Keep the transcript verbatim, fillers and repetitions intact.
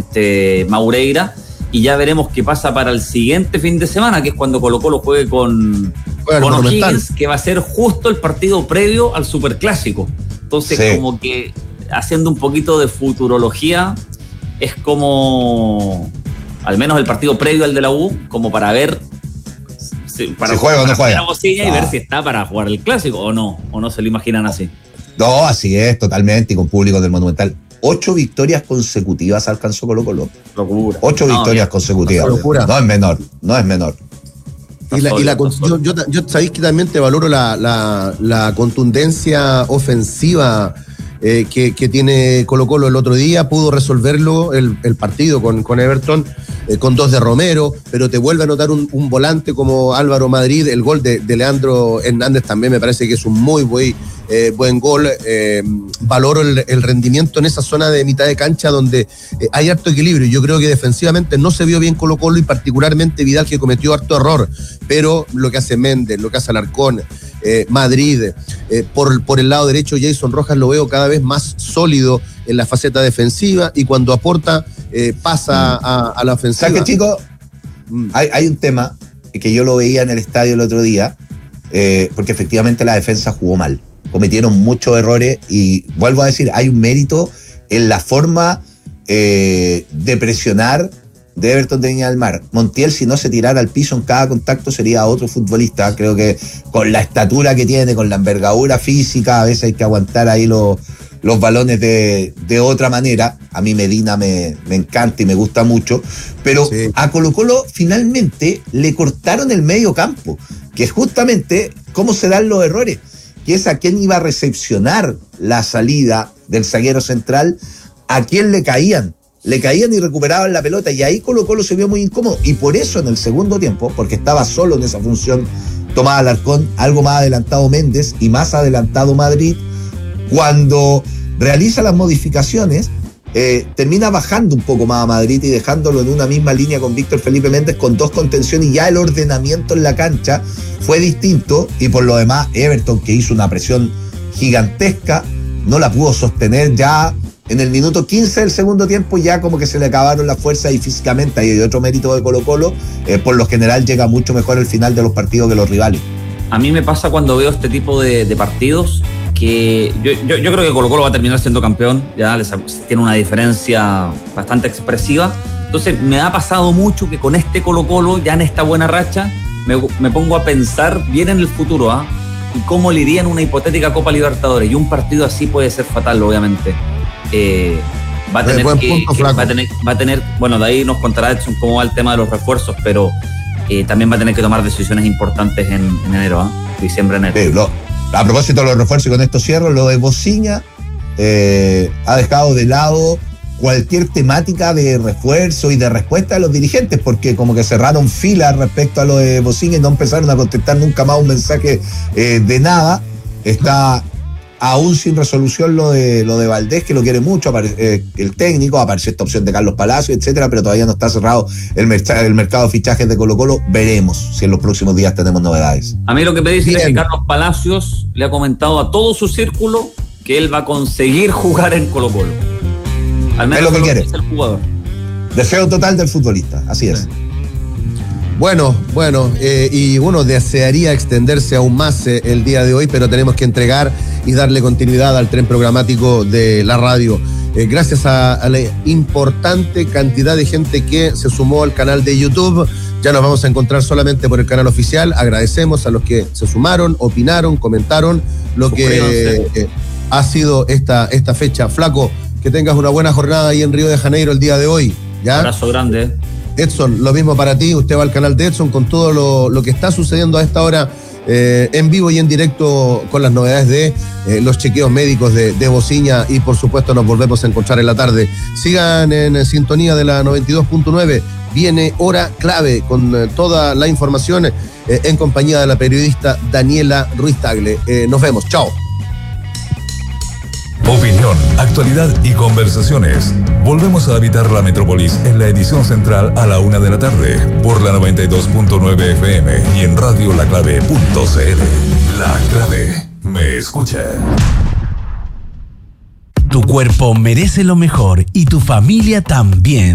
obviamente Maureira, y ya veremos qué pasa para el siguiente fin de semana, que es cuando Colo-Colo juegue con, con O'Higgins, que va a ser justo el partido previo al Superclásico. Entonces, sí, como que haciendo un poquito de futurología, es como, al menos el partido previo al de la U, como para ver si, para si juega o no juega. Bocina y ah. ver si está para jugar el Clásico o no, o no se lo imaginan así. No, así es, totalmente, y con público del Monumental. Ocho victorias consecutivas alcanzó Colo-Colo. Locura. Ocho no, victorias bien, consecutivas. Locura. No es menor, no es menor. Y la, y la yo, yo, yo sabéis que también te valoro la, la, la contundencia ofensiva eh, que, que tiene Colo-Colo el otro día. Pudo resolverlo el, el partido con, con Everton, eh, con dos de Romero, pero te vuelve a anotar un, un volante como Álvaro Madrid. El gol de, de Leandro Hernández también me parece que es un muy buen, eh, buen gol. Eh, valoro el, el rendimiento en esa zona de mitad de cancha donde eh, hay harto equilibrio. Yo creo que defensivamente no se vio bien Colo-Colo y particularmente Vidal, que cometió harto error, pero lo que hace Méndez, lo que hace Alarcón, eh, Madrid, eh, por, por el lado derecho Jason Rojas lo veo cada vez más sólido en la faceta defensiva, y cuando aporta eh, pasa a, a la ofensiva. ¿Sabes qué, chicos? Mm. Hay, hay un tema que yo lo veía en el estadio el otro día, eh, porque efectivamente la defensa jugó mal, cometieron muchos errores, y vuelvo a decir, hay un mérito en la forma eh, de presionar de Everton de Viña del Mar. Montiel, si no se tirara al piso en cada contacto, sería otro futbolista. Creo que con la estatura que tiene, con la envergadura física, a veces hay que aguantar ahí los, los balones de, de otra manera. A mí Medina me, me encanta y me gusta mucho, pero sí, a Colo-Colo finalmente le cortaron el medio campo, que es justamente cómo se dan los errores, que es a quién iba a recepcionar la salida del zaguero central, a quién le caían. Le caían y recuperaban la pelota, y ahí Colo-Colo se vio muy incómodo, y por eso en el segundo tiempo, porque estaba solo en esa función Tomás Alarcón, algo más adelantado Méndez y más adelantado Madrid, cuando realiza las modificaciones, eh, termina bajando un poco más a Madrid y dejándolo en una misma línea con Víctor Felipe Méndez, con dos contenciones, y ya el ordenamiento en la cancha fue distinto, y por lo demás Everton, que hizo una presión gigantesca, no la pudo sostener. Ya en el minuto quince del segundo tiempo ya como que se le acabaron las fuerzas, y físicamente hay otro mérito de Colo-Colo, eh, por lo general llega mucho mejor el final de los partidos que los rivales. A mí me pasa cuando veo este tipo de, de partidos que yo, yo, yo creo que Colo-Colo va a terminar siendo campeón, ya les, tiene una diferencia bastante expresiva. Entonces me ha pasado mucho que con este Colo-Colo, ya en esta buena racha, me, me pongo a pensar bien en el futuro, ¿ah? ¿eh? Y cómo le iría en una hipotética Copa Libertadores, y un partido así puede ser fatal, obviamente. Eh, va a tener que, que va a tener, va a tener, bueno, de ahí nos contará Edson cómo va el tema de los refuerzos, pero eh, también va a tener que tomar decisiones importantes en, en enero, ¿eh? Diciembre, enero. Sí, lo, a propósito de los refuerzos, y con esto cierro, lo de Bociña eh, ha dejado de lado cualquier temática de refuerzo y de respuesta de los dirigentes, porque como que cerraron filas respecto a lo de Bociña y no empezaron a contestar nunca más un mensaje eh, de nada. Está aún sin resolución lo de lo de Valdés, que lo quiere mucho, eh, el técnico, apareció esta opción de Carlos Palacios, etcétera, pero todavía no está cerrado el, merc- el mercado de fichajes de Colo-Colo. Veremos si en los próximos días tenemos novedades. A mí lo que me dicen es que Carlos Palacios le ha comentado a todo su círculo que él va a conseguir jugar en Colo-Colo. Al menos es lo que quiere. Es el jugador. Deseo total del futbolista, así es. Sí. Bueno, bueno, eh, y uno desearía extenderse aún más eh, el día de hoy, pero tenemos que entregar y darle continuidad al tren programático de la radio. Eh, gracias a, a la importante cantidad de gente que se sumó al canal de YouTube. Ya nos vamos a encontrar solamente por el canal oficial. Agradecemos a los que se sumaron, opinaron, comentaron lo que eh, ha sido esta, esta fecha. Flaco, que tengas una buena jornada ahí en Río de Janeiro el día de hoy. ¿Ya? Un abrazo grande. Edson, lo mismo para ti. Usted va al canal de Edson con todo lo, lo que está sucediendo a esta hora eh, en vivo y en directo, con las novedades de eh, los chequeos médicos de, de Bociña, y por supuesto nos volvemos a encontrar en la tarde. Sigan en sintonía de la noventa y dos punto nueve. Viene Hora Clave con eh, toda la información eh, en compañía de la periodista Daniela Ruiz Tagle. Eh, nos vemos. Chao. Opinión, actualidad y conversaciones. Volvemos a habitar la metrópolis en la edición central a la una de la tarde por la noventa y dos punto nueve F M y en radio la clave punto c l. La Clave. ¿Me escucha? Tu cuerpo merece lo mejor y tu familia también.